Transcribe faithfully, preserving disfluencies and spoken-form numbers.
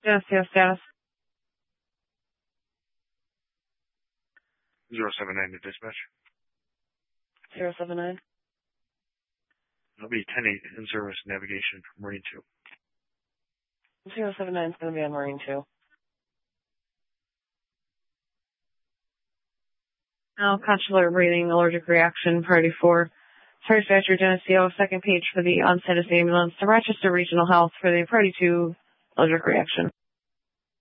Geneseo status. zero seven nine to dispatch. zero seven nine. It'll be ten eight in service navigation, Marine two. zero seven nine is going to be on Marine two. Now, consular reading, allergic reaction, priority four. Sorry, dispatcher, Geneseo, second page for the on-status ambulance to Rochester Regional Health for the priority two allergic reaction.